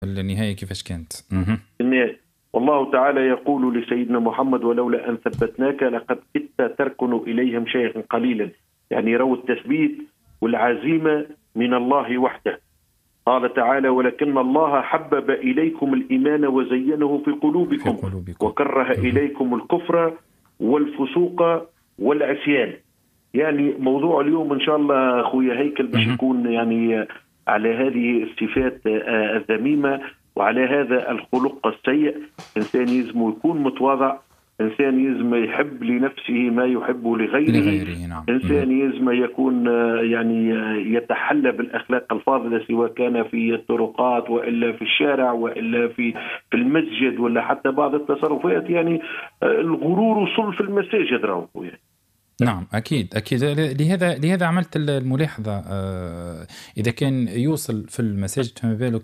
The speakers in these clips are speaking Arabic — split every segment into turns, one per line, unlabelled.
النهاية كيفاش كانت؟
النهاية والله تعالى يقول لسيدنا محمد ولولا أن ثبتناك لقد كدت تركن إليهم شيئا قليلا. يعني يروا التثبيت والعزيمة من الله وحده. قال تعالى ولكن الله حبب إليكم الإيمان وزينه في قلوبكم وكره إليكم الكفر والفسوق والعصيان. يعني موضوع اليوم إن شاء الله أخويا هيكل باش يكون يعني على هذه الصفات الذميمة وعلى هذا الخلق السيء. إنسان يزم يكون متواضع، إنسان يزم يحب لنفسه ما يحبه لغيره.
نعم.
إنسان يزم يكون يعني يتحلى بالأخلاق الفاضلة سواء كان في الطرقات وإلا في الشارع وإلا في المسجد ولا حتى بعض التصرفات. يعني الغرور وصل في المساجد راهو يعني.
نعم أكيد. لهذا عملت الملاحظة. إذا كان يوصل في المساجد فما بالك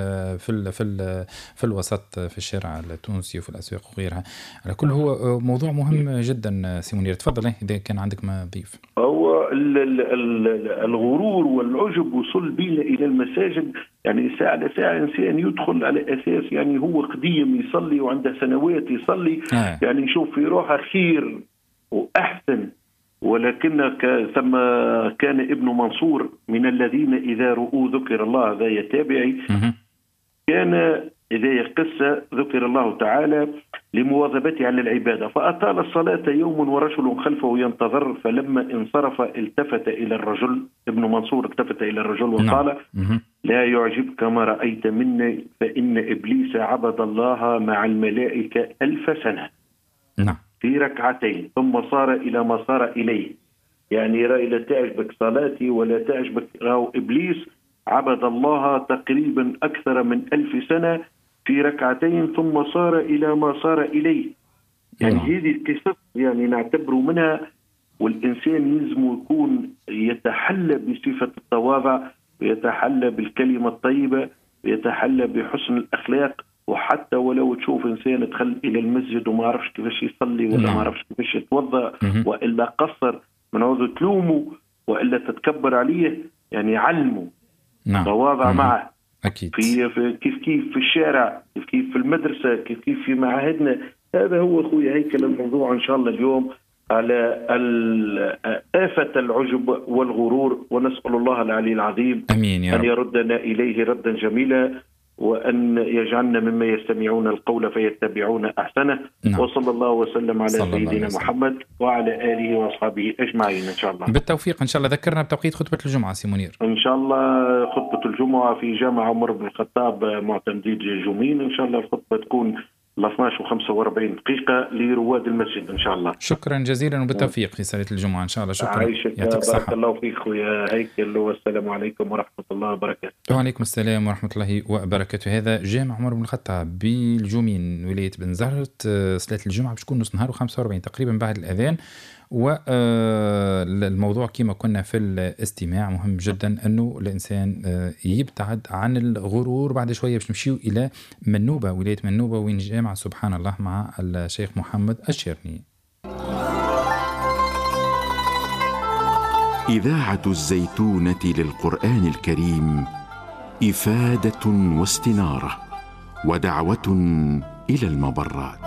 في الوسط، في الشارع التونسي وفي الأسواق وغيرها. على كل هو موضوع مهم جدا. سي منير تفضل إذا كان عندك ما تضيف.
هو الغرور والعجب وصل بينا إلى المساجد. يعني ساعة على ساعة إنسان يدخل على أساس يعني هو قديم يصلي وعنده سنوات يصلي. يعني يشوف في روحه خير وأحسن. ولكن ثم كان ابن منصور من الذين إذا رؤوا ذكر الله هذا يتابعي كان إذا يقص ذكر الله تعالى لمواظبته على العبادة فأطال الصلاة يوم ورجل خلفه ينتظر فلما انصرف التفت إلى الرجل. ابن منصور التفت إلى الرجل وقال لا يعجبك ما رأيت مني فإن إبليس عبد الله مع الملائكة 1000 سنة في ركعتين ثم صار إلى ما صار إليه. يعني رأي لا تعجبك صلاتي ولا تعجبك راو إبليس عبد الله تقريبا أكثر من 1000 سنة في ركعتين ثم صار إلى ما صار إليه. يعني هذه القصص يعني نعتبر منها. والإنسان يلزم يكون يتحلى بصفة التواضع ويتحلى بالكلمة الطيبة ويتحلى بحسن الأخلاق. وحتى ولو تشوف إنسان دخل إلى المسجد وما عرفش كيفاش يصلي ولا ما عرفش كيفاش يتوضأ وإلا قصر من عوض تلومه وإلا تتكبر عليه. يعني علمه تواضع معه
أكيد.
كيف في الشارع كيف في المدرسة كيف في معاهدنا. هذا هو أخوي هيكل الموضوع إن شاء الله اليوم على آفة العجب والغرور. ونسأل الله العلي العظيم
أمين يا رب.
أن يردنا إليه ردا جميلا وأن يجعلنا مما يستمعون القول فيتبعون أحسنه. وصلى الله وسلم على سيدنا محمد وعلى آله وأصحابه أجمعين إن شاء الله.
بالتوفيق إن شاء الله. ذكرنا بتوقيت خطبة الجمعة سي منير.
إن شاء الله خطبة الجمعة في جامع عمر بن الخطاب معتمدين جمين. إن شاء الله الخطبة تكون 12:45 دقيقة لرواد المسجد إن شاء الله.
شكرا جزيلا وبالتوفيق في صلاة الجمعة إن شاء الله. شكرا.
يعطيك الصحة. بارك الله فيك خويا هيكل والسلام عليكم ورحمة الله وبركاته.
وعليكم السلام ورحمة الله وبركاته. هذا جامع عمر بن الخطاب بالجومين ولاية بن زهرة. صلاة الجمعة باش تكون نص نهار و45 تقريبا بعد الأذان. والموضوع كما كنا في الاستماع مهم جدا أنه الإنسان يبتعد عن الغرور. بعد شوية باش نمشيو إلى منوبة، ولاية منوبة، وين جامع سبحان الله مع الشيخ محمد الشرني.
إذاعة الزيتونة للقرآن الكريم إفادة واستنارة ودعوة إلى المبرات.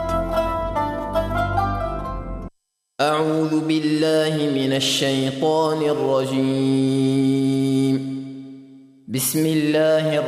أعوذ بالله من الشيطان الرجيم. بسم الله